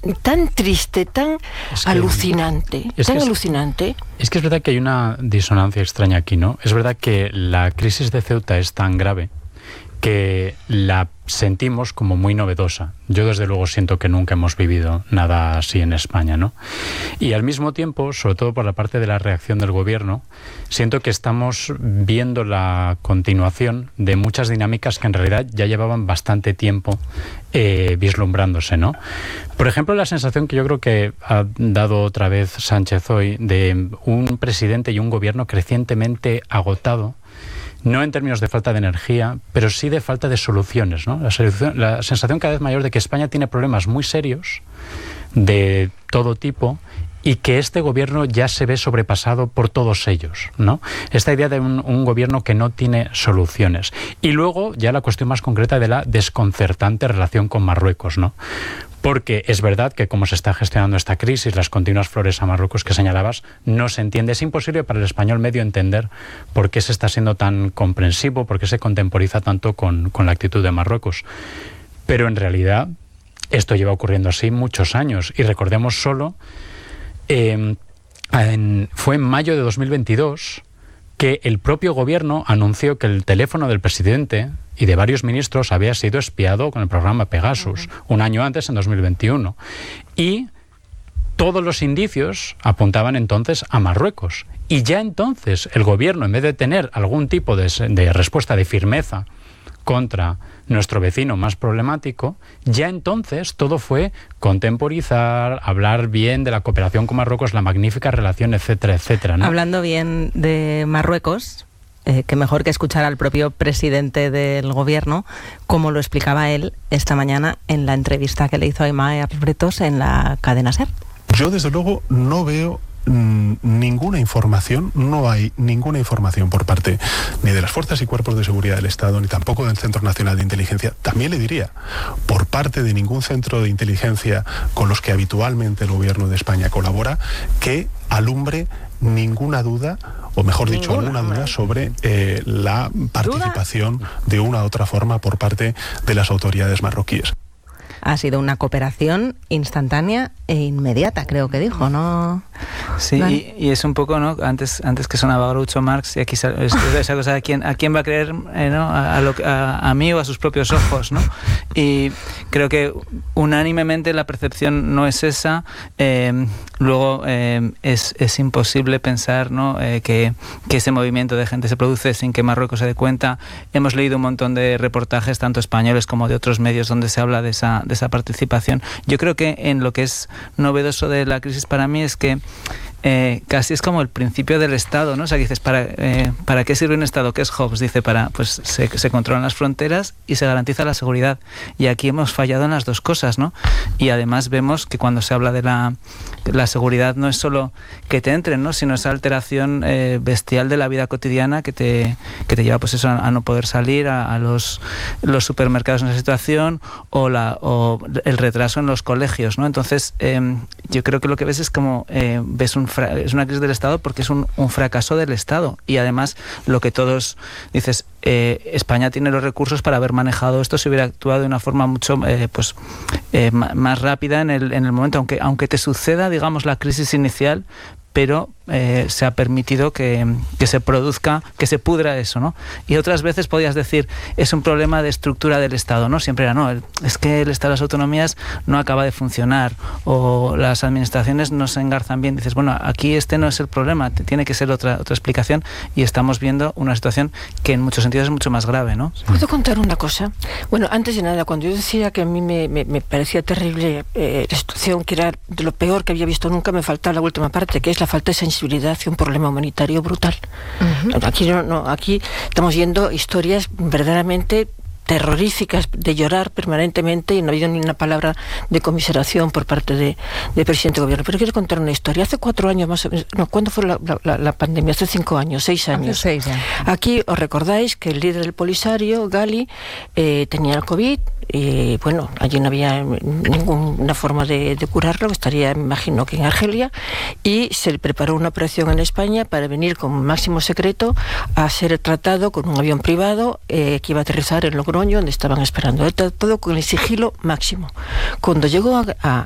tan triste, tan alucinante, alucinante. Es que es verdad que hay una disonancia extraña aquí, ¿no? Es verdad que la crisis de Ceuta es tan grave que la sentimos como muy novedosa. Yo desde luego siento que nunca hemos vivido nada así en España, ¿no? Y al mismo tiempo, sobre todo por la parte de la reacción del gobierno, siento que estamos viendo la continuación de muchas dinámicas que en realidad ya llevaban bastante tiempo vislumbrándose, ¿no? Por ejemplo, la sensación que yo creo que ha dado otra vez Sánchez hoy de un presidente y un gobierno crecientemente agotado, no en términos de falta de energía, pero sí de falta de soluciones, ¿no? La sensación cada vez mayor de que España tiene problemas muy serios de todo tipo y que este gobierno ya se ve sobrepasado por todos ellos, ¿no? Esta idea de un gobierno que no tiene soluciones. Y luego ya la cuestión más concreta de la desconcertante relación con Marruecos, ¿no? Porque es verdad que como se está gestionando esta crisis, las continuas flores a Marruecos que señalabas, no se entiende. Es imposible para el español medio entender por qué se está siendo tan comprensivo, por qué se contemporiza tanto con la actitud de Marruecos. Pero en realidad esto lleva ocurriendo así muchos años. Y recordemos solo, fue en mayo de 2022 que el propio gobierno anunció que el teléfono del presidente y de varios ministros había sido espiado con el programa Pegasus, un año antes, en 2021. Y todos los indicios apuntaban entonces a Marruecos. Y ya entonces el gobierno, en vez de tener algún tipo de respuesta de firmeza contra nuestro vecino más problemático, ya entonces todo fue contemporizar, hablar bien de la cooperación con Marruecos, la magnífica relación, etcétera, etcétera, ¿no? Hablando bien de Marruecos, que mejor que escuchar al propio presidente del gobierno, como lo explicaba él esta mañana en la entrevista que le hizo a Aimée Arbetos en la cadena SER. Yo desde luego no veo ninguna información, no hay ninguna información por parte ni de las fuerzas y cuerpos de seguridad del Estado, ni tampoco del Centro Nacional de Inteligencia, también le diría, por parte de ningún centro de inteligencia con los que habitualmente el gobierno de España colabora, que alumbre ninguna duda, o mejor dicho, alguna duda sobre la participación de una u otra forma por parte de las autoridades marroquíes. Ha sido una cooperación instantánea e inmediata, creo que dijo, ¿no? Sí, y es un poco, ¿no? Antes que sonaba Groucho Marx, y aquí esa cosa, ¿a quién va a creer, ¿no? A mí o a sus propios ojos, ¿no? Y creo que unánimemente la percepción no es esa. Luego es imposible pensar, ¿no? Que ese movimiento de gente se produce sin que Marruecos se dé cuenta. Hemos leído un montón de reportajes, tanto españoles como de otros medios, donde se habla de esa participación. Yo creo que en lo que es novedoso de la crisis para mí es que casi es como el principio del Estado, ¿no? O sea, que dices, ¿para qué sirve un Estado? ¿Qué es Hobbes? Dice, pues se controlan las fronteras y se garantiza la seguridad. Y aquí hemos fallado en las dos cosas, ¿no? Y además vemos que cuando se habla de la seguridad no es solo que te entren, ¿no? Sino esa alteración bestial de la vida cotidiana que te lleva, pues eso, a no poder salir, a los supermercados en esa situación, o el retraso en los colegios, ¿no? Entonces, yo creo que lo que ves es como ves es una crisis del Estado porque es un fracaso del Estado. Y además, lo que todos dices, España tiene los recursos para haber manejado esto si hubiera actuado de una forma mucho más rápida en el momento, aunque te suceda, digamos, la crisis inicial, pero se ha permitido que se produzca, que se pudra eso, ¿no? Y otras veces podías decir, es un problema de estructura del Estado, ¿no? Siempre era, no, es que el Estado de las autonomías no acaba de funcionar, o las administraciones no se engarzan bien. Dices, bueno, aquí este no es el problema, tiene que ser otra explicación, y estamos viendo una situación que en muchos sentidos es mucho más grave, ¿no? ¿Puedo contar una cosa? Bueno, antes de nada, cuando yo decía que a mí me parecía terrible la situación, que era de lo peor que había visto nunca, me faltaba la última parte, que es la falta de sensibilidad hacia un problema humanitario brutal. Aquí aquí estamos viendo historias verdaderamente terroríficas, de llorar permanentemente, y no ha habido ni una palabra de comiseración por parte del presidente de gobierno. Pero quiero contar una historia. Hace 4 años más o menos, no, ¿cuándo fue la pandemia? Hace 5 años, 6 años. Hace 6 ya. Aquí os recordáis que el líder del Polisario, Gali, tenía el COVID, y bueno, allí no había ninguna forma de curarlo, estaría, me imagino, que en Argelia, y se le preparó una operación en España para venir con máximo secreto a ser tratado con un avión privado que iba a aterrizar en Logroño, donde estaban esperando. Todo con el sigilo máximo. Cuando llegó a